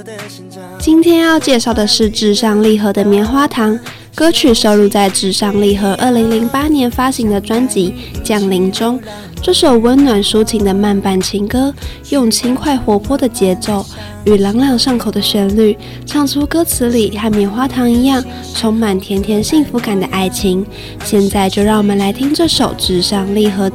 今天要介绍的是至上励合的棉花糖，歌曲收录在至上励合2008年发行的专辑《降临》中。这首温暖抒情的慢板情歌，用轻快活泼的节奏与朗朗上口的旋律，唱出歌词里和棉花糖一样充满甜甜幸福感的爱情。现在就让我们来听这首至上励合